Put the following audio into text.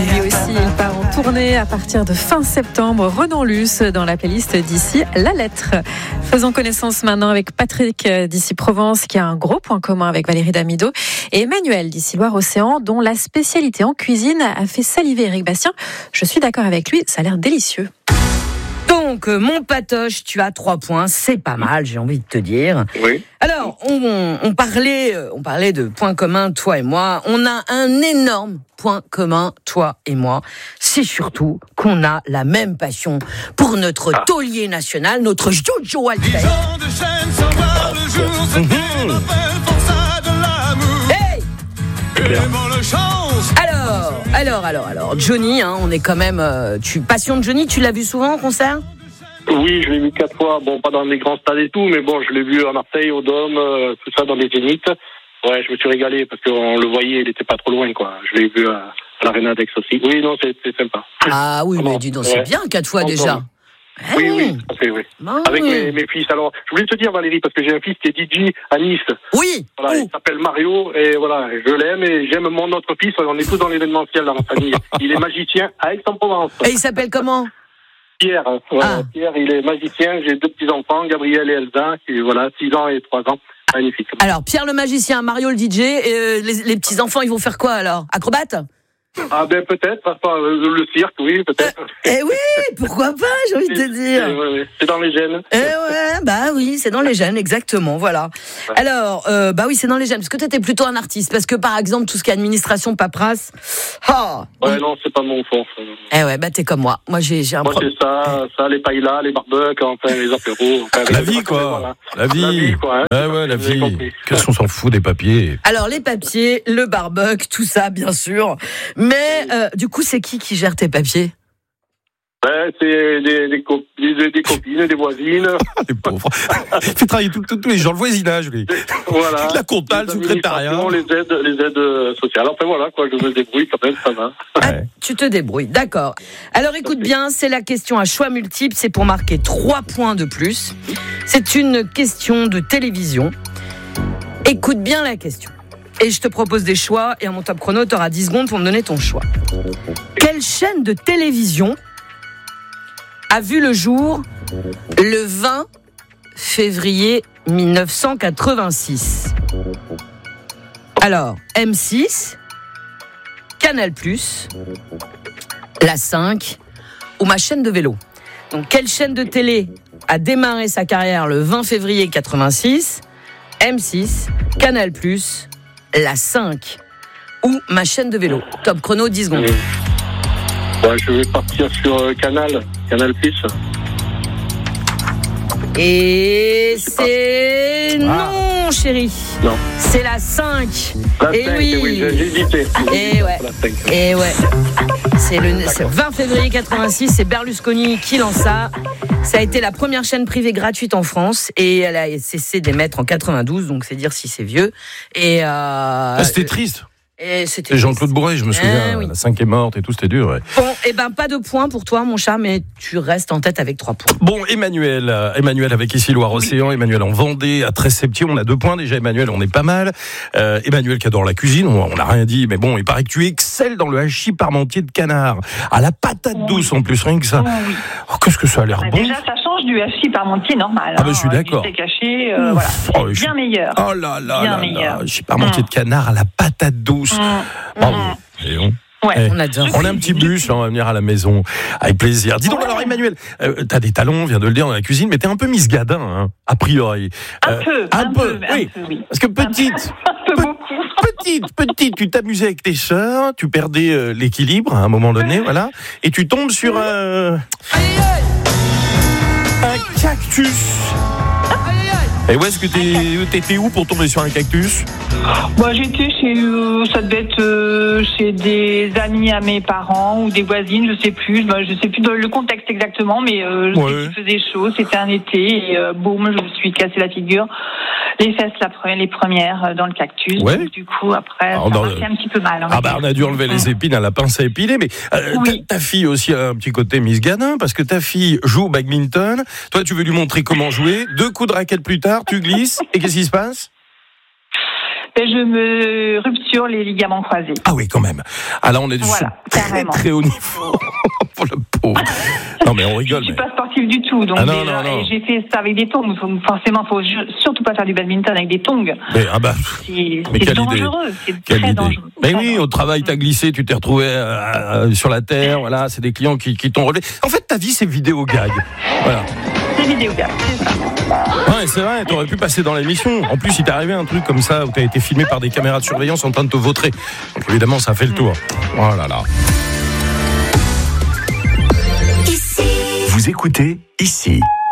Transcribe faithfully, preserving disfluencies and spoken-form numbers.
Lui aussi, il part en tournée à partir de fin septembre. Renan Luce dans la playlist d'ici La Lettre. Faisons connaissance maintenant avec Patrick d'ici Provence, qui a un gros point commun avec Valérie Damido, et Emmanuel d'ici Loire-Océan, dont la spécialité en cuisine a fait saliver Éric Bastien. Je suis d'accord avec lui, ça a l'air délicieux. Donc, mon patoche, tu as trois points, c'est pas mal, j'ai envie de te dire. Oui. Alors, on, on, parlait, on parlait de points communs, toi et moi. On a un énorme point commun, toi et moi. C'est surtout qu'on a la même passion pour notre ah. taulier national, notre Jojo Alter. Hey! Alors, alors, alors, alors, Johnny, hein, on est quand même... Euh, tu passion de Johnny, tu l'as vu souvent en concert ? Oui, je l'ai vu quatre fois. Bon, pas dans les grands stades et tout, mais bon, je l'ai vu à Marseille, au Dôme, euh, tout ça dans les Zéniths. Ouais, je me suis régalé parce qu'on le voyait, il était pas trop loin, quoi. Je l'ai vu à, à l'Arena d'Aix aussi. Oui, non, c'est, c'est sympa. Ah oui, mais dis donc, c'est ouais. bien quatre fois déjà. Ah, oui, oui, oui, oui. Bon, avec oui. Mes, mes fils. Alors, je voulais te dire, Valérie, parce que j'ai un fils qui est D J à Nice. Oui. Voilà, il s'appelle Mario, et voilà, je l'aime, et j'aime mon autre fils. On est tous dans l'événementiel dans ma famille. Il est magicien à Aix-en-Provence. Et il s'appelle comment ? Pierre. Voilà, ah. Pierre, il est magicien. J'ai deux petits-enfants, Gabriel et Elsa, qui, voilà, six ans et trois ans. Magnifique. Alors, Pierre le magicien, Mario le D J, et euh, les, les petits-enfants, ils vont faire quoi alors ? Acrobates ? Ah ben peut-être, pas le cirque, oui, peut-être. Eh oui, pourquoi pas, j'ai envie de te dire. C'est, ouais, c'est dans les gènes. Eh ouais, bah oui, c'est dans les gènes, exactement, voilà. Ouais. Alors, euh, bah oui, c'est dans les gènes, parce que toi, t'es plutôt un artiste, parce que par exemple, tout ce qui est administration, paperasse, oh, ouais, on... non, c'est pas mon fond. Eh ouais, bah t'es comme moi. Moi, j'ai, j'ai un Moi, pro... c'est ça, ça, les paillas, les barbecues, enfin, les apéros. Enfin, la, les vie, quoi. Voilà. la vie, la vie, quoi. Hein, ah ouais, la vie. Qu'est-ce qu'on s'en fout des papiers ? Alors, les papiers, le barbecue, tout ça, bien sûr. Mais, euh, du coup, c'est qui qui gère tes papiers ? Ben, c'est des, des, co- des, des copines, des voisines. Les pauvres. Il fait travailler tous les gens, le voisinage, lui. Voilà. La comptable, le secrétariat. Les aides, les aides sociales. Enfin voilà, quoi, je me débrouille quand même, ça va. Ah, tu te débrouilles, d'accord. Alors écoute bien, c'est la question à choix multiples, c'est pour marquer trois points de plus. C'est une question de télévision. Écoute bien la question. Et je te propose des choix, et à mon top chrono, tu auras dix secondes pour me donner ton choix. Quelle chaîne de télévision a vu le jour le vingt février mille neuf cent quatre-vingt-six ? Alors, M six, Canal plus, La cinq ou ma chaîne de vélo. Donc, quelle chaîne de télé a démarré sa carrière le vingt février quatre-vingt-six ? M six, Canal plus, La cinq ou ma chaîne de vélo. Top chrono, dix secondes. Ouais, je vais partir sur euh, Canal, Canal plus. Et c'est ah. non, chérie. Non. C'est la cinq. La et cinq, oui. oui, j'ai hésité. Et ouais. Et ouais. C'est le c'est vingt février quatre-vingt-six, c'est Berlusconi qui lance ça. Ça a été la première chaîne privée gratuite en France et elle a cessé d'émettre en quatre-vingt-douze, donc c'est dire si c'est vieux. Et euh, ah, c'était triste. Et c'était et Jean-Claude Bourret, je me souviens, ah, oui. la cinq est morte et tout, c'était dur. Ouais. Bon, et eh ben pas de points pour toi, mon chat, mais tu restes en tête avec trois points. Bon, Emmanuel, euh, Emmanuel avec ici Loire-Océan, oui. Emmanuel en Vendée, à Treize-Septier, on a deux points déjà. Emmanuel, on est pas mal. Euh, Emmanuel qui adore la cuisine, on n'a rien dit, mais bon, il paraît que tu excelles dans le hachis parmentier de canard, à la patate oh, douce oui. en plus, rien que ça. Oh, oui. Oh, qu'est-ce que ça a l'air bah, bon. Déjà, ça change du hachis parmentier normal. Ah ben, hein, je suis d'accord. Du steak haché, euh, voilà, c'est oh, bien je... meilleur. Oh là là bien là meilleur. là, hachis parmentier mmh. de canard à la patate douce. Mmh. Bravo. Mmh. Et on... Ouais, eh, on adore. On a un petit bus, on va venir à la maison avec plaisir. Dis donc ouais. alors Emmanuel, euh, t'as des talents, on vient de le dire dans la cuisine, mais t'es un peu Miss Gadin, hein, a priori. Un euh, peu, un, un peu, peu oui. Un peu, oui. Parce que petite, un peu, un peu pe- petite, petite, tu t'amusais avec tes sœurs, tu perdais euh, l'équilibre à un moment donné, voilà, et tu tombes sur euh, un cactus. Et où est-ce que t'es, t'étais où pour tomber sur un cactus ? Moi, j'étais chez, euh, ça devait être euh, chez des amis à mes parents ou des voisines, je sais plus, bah, je sais plus dans le contexte exactement, mais euh, je ouais. sais qu'il faisait chaud, c'était un été et euh, boum, je me suis cassé la figure, les fesses la pre- les premières dans le cactus. Ouais. Donc, du coup, après, Alors, ça m'a fait un petit peu mal. Ah bah, on a dû enlever les épines à la pince à épiler, mais euh, oui. ta, ta fille aussi a un petit côté Miss Gadin, parce que ta fille joue au badminton. Toi, tu veux lui montrer comment jouer. Deux coups de raquette plus tard, tu glisses, et qu'est-ce qui se passe ? ben, je me rupture les ligaments croisés. Ah oui, quand même. Ah là, on est Voilà, très, carrément. très haut niveau. Pour le pauvre. Non, mais on rigole. Je suis mais... pas sportive du tout, donc ah non, déjà, non, non. et j'ai fait ça avec des tongs. Forcément, faut surtout pas faire du badminton avec des tongs. Mais, ah bah, c'est mais c'est quelle idée. dangereux, c'est Quelle très idée. dangereux. Mais Très oui, dangereux. au travail, t'as glissé, tu t'es retrouvé euh, euh, sur la terre, voilà, c'est des clients qui, qui t'ont relevé. En fait, ta vie, c'est vidéo gag. Voilà. C'est vidéo gag, c'est ça. Ouais, c'est vrai, t'aurais pu passer dans l'émission. En plus, il t'est arrivé un truc comme ça où t'as été filmé par des caméras de surveillance en train de te vautrer. Donc évidemment, ça fait le tour. Oh là là. Vous écoutez ici.